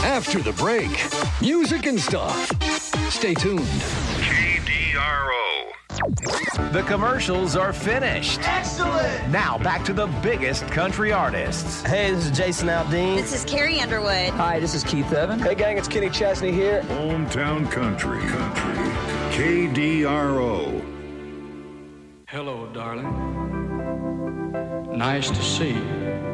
After the break, music and stuff. Stay tuned. KDRO. The commercials are finished. Excellent! Now back to the biggest country artists. Hey, this is Jason Aldean. This is Carrie Underwood. Hi, this is Keith Evan. Hey, gang, it's Kenny Chesney here. Hometown Country. KDRO. Hello, darling. Nice to see you.